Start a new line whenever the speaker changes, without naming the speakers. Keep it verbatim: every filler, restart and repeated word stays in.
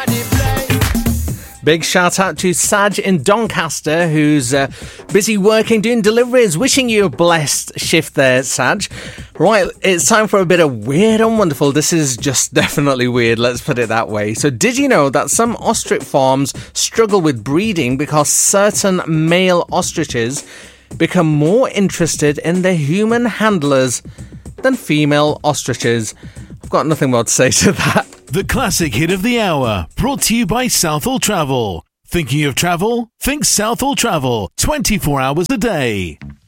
Big shout out to Saj in Doncaster, who's uh, busy working, doing deliveries. Wishing you a blessed shift there, Saj. Right, it's time for a bit of weird and wonderful. This is just definitely weird, let's put it that way. So did you know that some ostrich farms struggle with breeding because certain male ostriches become more interested in their human handlers than female ostriches? I've got nothing more to say to that.
The classic hit of the hour, brought to you by Southall Travel. Thinking of travel? Think Southall Travel, twenty-four hours a day.